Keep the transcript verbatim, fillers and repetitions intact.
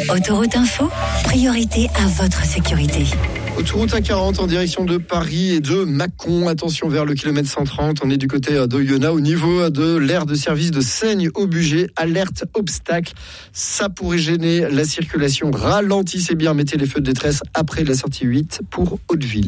Autoroute Info, priorité à votre sécurité. Autoroute A quarante en direction de Paris et de Mâcon. Attention vers le kilomètre cent trente. On est du côté d'Oyonnax au niveau de l'aire de service de Seigne-au-Bugey. Alerte obstacle. Ça pourrait gêner la circulation. Ralentissez bien. Mettez les feux de détresse après la sortie huit pour Hauteville.